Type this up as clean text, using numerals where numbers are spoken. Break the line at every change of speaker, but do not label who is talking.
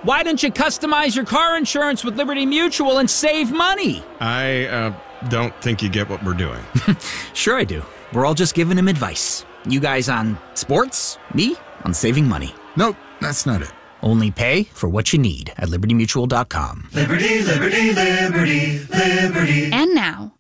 Why don't you customize your car insurance with Liberty Mutual and save money?
I don't think you get what we're doing.
Sure I do. We're all just giving him advice. You guys on sports, me on saving money.
Nope, that's not it.
Only pay for what you need at libertymutual.com.
Liberty, liberty, liberty, liberty.
And now,